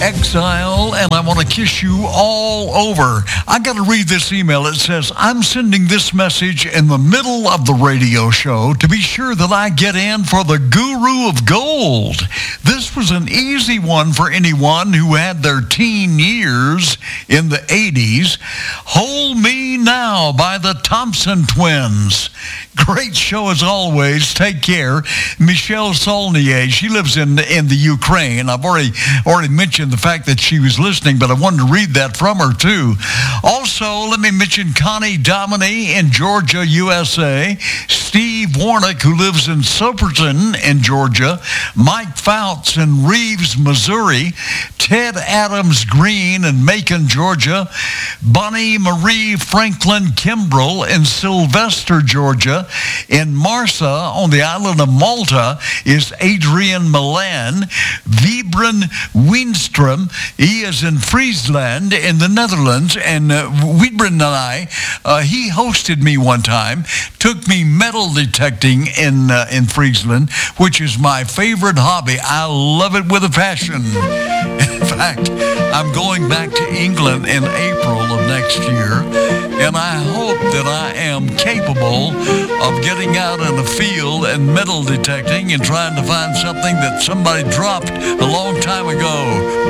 Exile, and I want to kiss you all over. I got to read this email. It says, I'm sending this message in the middle of the radio show to be sure that I get in for the Guru of Gold. This was an easy one for anyone who had their teen years in the 80s. Hold Me Now by the Thompson Twins. Great show as always. Take care. Michelle Saulnier, she lives in the Ukraine. I've already mentioned the fact that she was listening, but I wanted to read that from her too. Also, let me mention Connie Dominy in Georgia, USA. Steve Warnick, who lives in Silverton in Georgia. Mike Fouts in Reeves, Missouri. Ted Adams Green in Macon, Georgia. Bonnie Marie Franklin Kimbrell in Sylvester, Georgia. In Marsa, on the island of Malta, is Adrian Milan. Vibran Wienstrom, he is in Friesland in the Netherlands. And Vibran and I, he hosted me one time, took me metal detecting in Friesland, which is my favorite hobby. I love it with a passion. In fact, I'm going back to England in April of next year, and I hope that I am capable of getting out in the field and metal detecting and trying to find something that somebody dropped a long time ago.